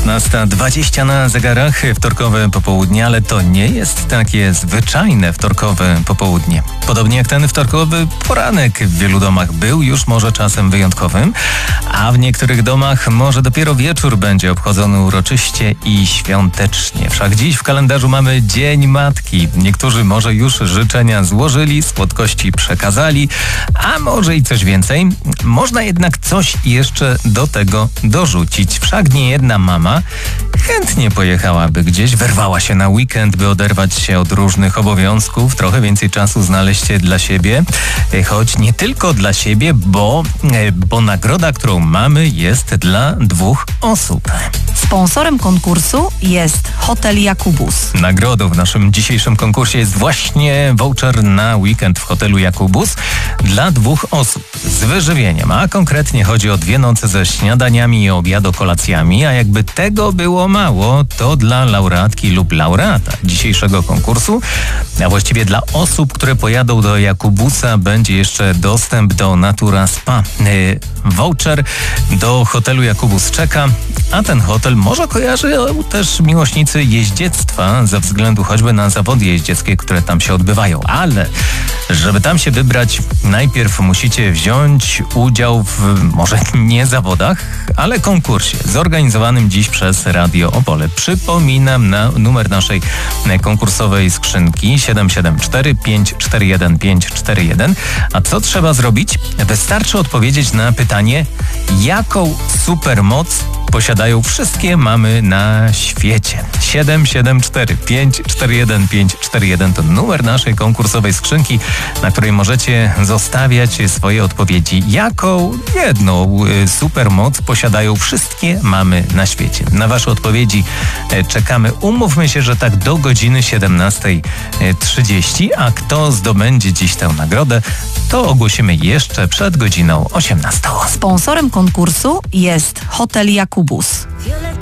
16:20 na zegarach, wtorkowe popołudnie, ale to nie jest takie zwyczajne wtorkowe popołudnie. Podobnie jak ten wtorkowy poranek w wielu domach był już może czasem wyjątkowym, a w niektórych domach może dopiero wieczór będzie obchodzony uroczyście i świątecznie. Wszak dziś w kalendarzu mamy Dzień Matki. Niektórzy może już życzenia złożyli, słodkości przekazali, a może i coś więcej. Można jednak coś jeszcze do tego dorzucić. Wszak nie jedna mama chętnie pojechałaby gdzieś, wyrwała się na weekend, by oderwać się od różnych obowiązków, trochę więcej czasu znaleźć dla siebie, choć nie tylko dla siebie, bo nagroda, którą mamy, jest dla 2 osób. Sponsorem konkursu jest Hotel Jakubus. Nagrodą w naszym dzisiejszym konkursie jest właśnie voucher na weekend w hotelu Jakubus dla 2 osób z wyżywieniem, a konkretnie chodzi o 2 noce ze śniadaniami i obiado-kolacjami, a jakby tego było mało, to dla laureatki lub laureata dzisiejszego konkursu, a właściwie dla osób, które pojadą do Jakubusa, będzie jeszcze dostęp do Natura Spa. Voucher do hotelu Jakubus czeka, a ten hotel może kojarzą też miłośnicy jeździectwa ze względu choćby na zawody jeździeckie, które tam się odbywają. Ale żeby tam się wybrać, najpierw musicie wziąć udział w może nie zawodach, ale konkursie zorganizowanym dziś przez Radio Opole. Przypominam numer naszej konkursowej skrzynki 774 541 541. A co trzeba zrobić? Wystarczy odpowiedzieć na pytanie, jaką supermoc posiadają wszystkie mamy na świecie. 774 541 541 to numer naszej konkursowej skrzynki, na której możecie zostawiać swoje odpowiedzi. Jaką jedną supermoc posiadają wszystkie mamy na świecie? Na wasze odpowiedzi czekamy. Umówmy się, że tak do godziny 17:30, a kto zdobędzie dziś tę nagrodę, to ogłosimy jeszcze przed godziną 18. Sponsorem konkursu jest Hotel Jakubus.